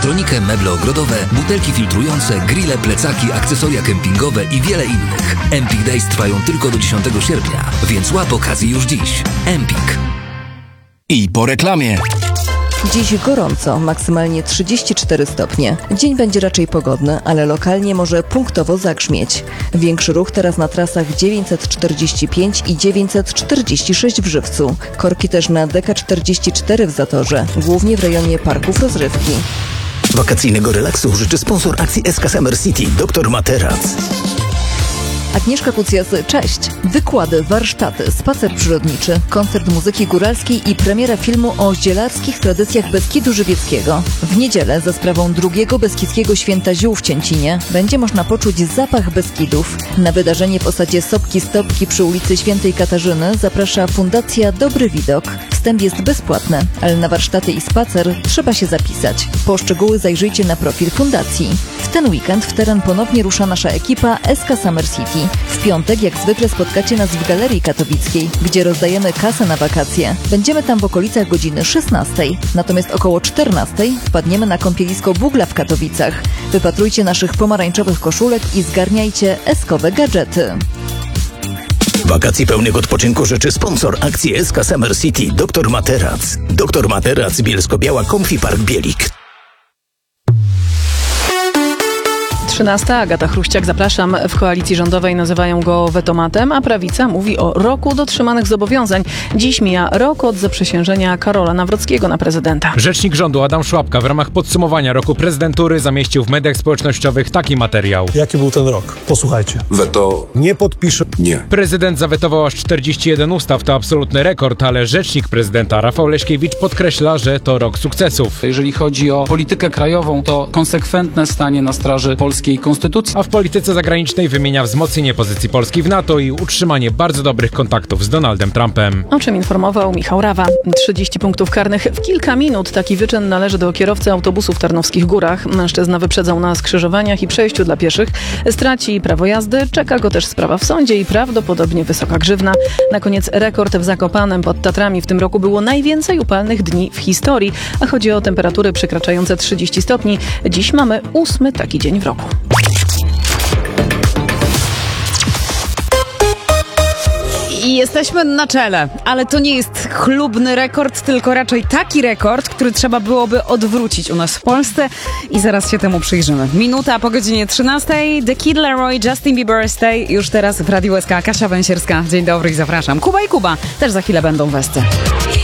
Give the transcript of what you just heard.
elektronikę, meble ogrodowe, butelki filtrujące, grille, plecaki, akcesoria kempingowe i wiele innych. Empik Days trwają tylko do 10 sierpnia, więc łap okazję już dziś. Empik. I po reklamie. Dziś gorąco, maksymalnie 34 stopnie. Dzień będzie raczej pogodny, ale lokalnie może punktowo zagrzmieć. Większy ruch teraz na trasach 945 i 946 w Żywcu. Korki też na DK44 w Zatorze, głównie w rejonie parków rozrywki. Wakacyjnego relaksu życzy sponsor akcji SK Summer City, Dr Materac. Agnieszka Kucjas, cześć! Wykłady, warsztaty, spacer przyrodniczy, koncert muzyki góralskiej i premiera filmu o zielarskich tradycjach Beskidu Żywieckiego. W niedzielę za sprawą drugiego Beskidzkiego Święta Ziół w Cięcinie będzie można poczuć zapach Beskidów. Na wydarzenie w osadzie Sopki Stopki przy ulicy Świętej Katarzyny zaprasza Fundacja Dobry Widok. Wstęp jest bezpłatny, ale na warsztaty i spacer trzeba się zapisać. Po szczegóły zajrzyjcie na profil fundacji. W ten weekend w teren ponownie rusza nasza ekipa SK Summer City. W piątek jak zwykle spotkacie nas w Galerii Katowickiej, gdzie rozdajemy kasę na wakacje. Będziemy tam w okolicach godziny 16. Natomiast około 14 wpadniemy na kąpielisko Bugla w Katowicach. Wypatrujcie naszych pomarańczowych koszulek i zgarniajcie eskowe gadżety. Wakacji pełnych odpoczynku życzy sponsor akcji SK Summer City, Dr Materac. Dr Materac, Bielsko-Biała, Comfy Park Bielik. 13. Agata Chruściak, zapraszam. W koalicji rządowej nazywają go wetomatem, a prawica mówi o roku dotrzymanych zobowiązań. Dziś mija rok od zaprzysiężenia Karola Nawrockiego na prezydenta. Rzecznik rządu Adam Szłapka w ramach podsumowania roku prezydentury zamieścił w mediach społecznościowych taki materiał. Jaki był ten rok? Posłuchajcie. Weto. Nie podpiszę. Nie. Prezydent zawetował aż 41 ustaw, to absolutny rekord, ale rzecznik prezydenta Rafał Leśkiewicz podkreśla, że to rok sukcesów. Jeżeli chodzi o politykę krajową, to konsekwentne stanie na straży polskiej konstytucji. A w polityce zagranicznej wymienia wzmocnienie pozycji Polski w NATO i utrzymanie bardzo dobrych kontaktów z Donaldem Trumpem. O czym informował Michał Rawa. 30 punktów karnych w kilka minut. Taki wyczyn należy do kierowcy autobusu w Tarnowskich Górach. Mężczyzna wyprzedzał na skrzyżowaniach i przejściu dla pieszych. Straci prawo jazdy, czeka go też sprawa w sądzie i prawdopodobnie wysoka grzywna. Na koniec rekord w Zakopanem pod Tatrami. W tym roku było najwięcej upalnych dni w historii, a chodzi o temperatury przekraczające 30 stopni. Dziś mamy 8. taki dzień w roku. I jesteśmy na czele, ale to nie jest chlubny rekord, tylko raczej taki rekord, który trzeba byłoby odwrócić u nas w Polsce i zaraz się temu przyjrzymy. Minuta po godzinie 13. The Kid Laroi, Justin Bieber Stay, już teraz w Radiu SK. Kasia Węsierska. Dzień dobry i zapraszam. Kuba i Kuba też za chwilę będą w Esce.